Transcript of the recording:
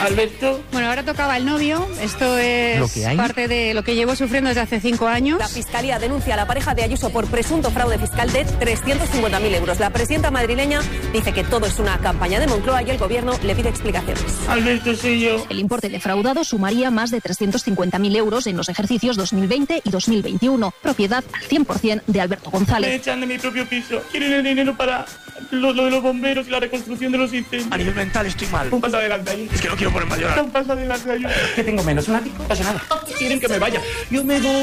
Alberto. Bueno, ahora tocaba el novio. Esto es parte de lo que llevo sufriendo desde hace 5 años. La Fiscalía denuncia a la pareja de Ayuso por presunto fraude fiscal de 350.000 euros. La presidenta madrileña dice que todo es una campaña de Moncloa y el gobierno le pide explicaciones. Alberto, soy yo. El importe defraudado sumaría más de 350.000 euros en los ejercicios 2020 y 2021, propiedad al 100% de Alberto González. Me echan de mi propio piso. Quieren el dinero para lo de los bomberos y la reconstrucción de los incendios. A nivel mental estoy mal. Un paso adelante ahí. Es que no quiero ponerme a llorar. Un paso adelante ahí. ¿Qué tengo menos? ¿Un ático? No pasa nada. Quieren que me vaya. Yo me voy.